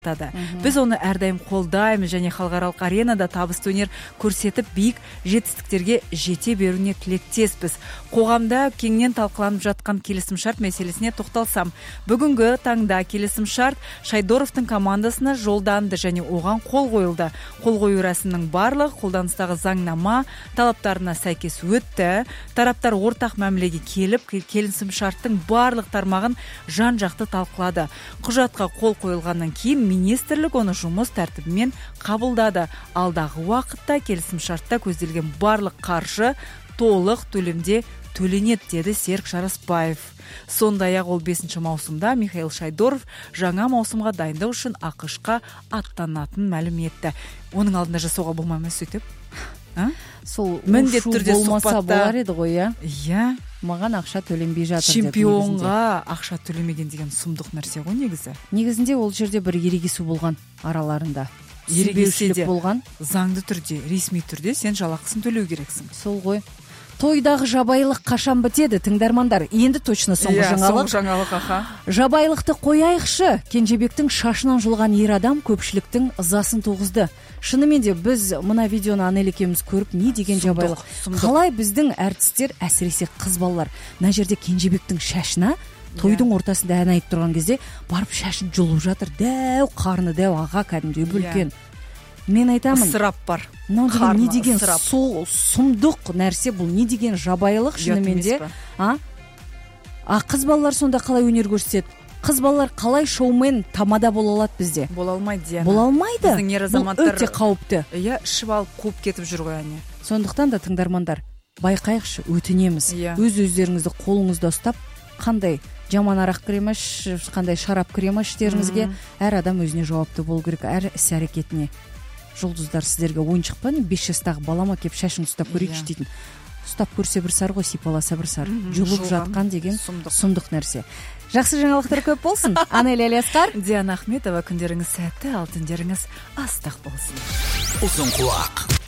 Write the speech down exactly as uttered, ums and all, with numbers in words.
Біз оны әрдайым қолдаймыз және халықаралық аренада табысты өнер көрсетіп биік жетістіктерге жете беруіне тілектеспіз. Қоғамда кеңінен талқыланып жатқан келісімшарт мәселесіне тоқталсам, бүгінгі таңда келісімшарт Шайдоровтың командасына жолданды және оған қол қойылды. Қол қою рәсімнің барлық қолданыстағы заңнама талаптарына сәйкес өтті. Тараптар ортақ мәмілеге келіп, келісімшарттың барлық тармағын жан-жақты талқылады. Құжатқа қол қойылғаннан кейін министрлік оны жұмыс тәртібімен қабылдады. Алдағы уақытта келісімшартта көзделген барлық қаржы толық төлемде төленеді, деді Серік Жарасбаев. Сондай-ақ ол бесінші маусымда Михаил Шайдоров жаңа маусымға дайындау үшін ақш-қа аттанатынын мәлім етті. Оның алдында жасауға болмай ма сөйтіп? Сол міндетті түрде болмаса болар еді ғой, иә? Иә. Маған ақша төленбей жатыр. Чемпионға ақша төлемеген деген сұмдық нәрсе ғой негізі. Негізінде ол жерде бір ерегесу болған араларында. Ерегесуде болған. Заңды түрде, ресми түрде сен жалақысын төлеу керексің. Сол ғой. Тойдағы жабайылық қашан бітеді, тыңдармандар? Енді точно соңғы жаңалық. Соңғы жаңалық, аха. Жабайылықты қойайықшы. Кенжебектің шашынан жұлған ер адам көпшіліктің ызасын туғызды. Шынымен де біз мына видеоны Анель екеуміз көріп, не деген жабайылық? Қалай біздің әртістер, әсіресе қыз балалар, мына жерде Кенжебектің шашына тойдың ортасында ән айтып тұрған кезде барып шашын жұлып жатыр. Дәу қарны, дәу аға кәдімгідей бүлкен. Мен айтамын, ысырап бар. Мынау не деген сол сұмдық нәрсе, бұл не деген жабайылық шынымен де? А? А қыз балалар сонда қалай өнер көрсетеді? Қыз балалар қалай шоумен тамада бола алады бізде? Бола алмайды, Диана. Бола алмайды. Біздің ер азаматтар бұл өте қауіпті. Иә, ішіп алып қуып кетіп жүр ғой, әне. Сондықтан да тыңдармандар, байқайықшы, өтінеміз. Өз-өздеріңізді қолыңызда ұстап, қандай жаман арақ крема, қандай шарап крема іштеріңізге әр адам өзіне жауапты болу керек, әр іс-әрекетіне. Жұлдыздар, сіздерге ойыншық па, бес жастағы балама кеп шашын ұстап көрейікші дейтін. Ұстап көрсе бір сар ғой, сипаласа бір сар. Жұлып жатқан деген сұмдық нәрсе. Жақсы жаңалықтар көп болсын. Анель Алиасқар, Диана Ахметова, күндеріңіз сәтті, ал түндеріңіз астық болсын. Ұзын құлақ.